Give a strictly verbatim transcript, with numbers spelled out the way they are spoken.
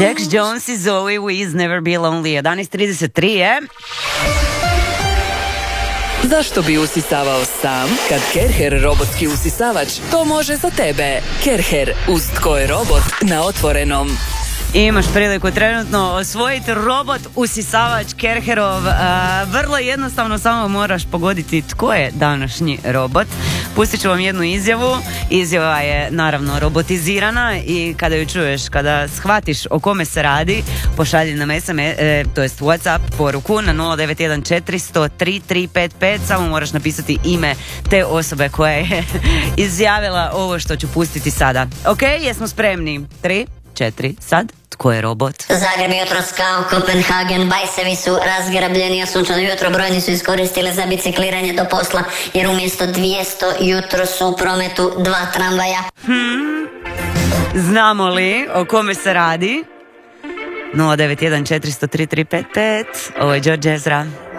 Jax Jones i Zoe Wiz, Never Be Lonely. jedanaest trideset tri je. Zašto bi usisavao sam, kad Kerher robotski usisavač to može za tebe? Kerher, uz tko je robot na otvorenom. Imaš priliku trenutno osvojiti robot usisavač Kerherov. Uh, vrlo jednostavno, samo moraš pogoditi tko je današnji robot. Pustit ću vam jednu izjavu. Izjava je naravno robotizirana i kada ju čuješ, kada shvatiš o kome se radi, pošalji nam es em es, e, to jest WhatsApp poruku na nula devet jedan četiri nula nula tri tri pet pet. Samo moraš napisati ime te osobe koja je izjavila ovo što ću pustiti sada. Ok, jesmo spremni? tri, četiri, sad. Tko je robot? Zagreb jutros kao Kopenhagen, bajsevi su razgrabljeni, a sunčano jutro brojni su iskoristili za bicikliranje do posla, jer umjesto dvjesto jutro su u prometu dva tramvaja. Hmm. Znamo li o kome se radi? nula devet jedan četiri nula nula tri tri pet pet. Ovo je George Ezra.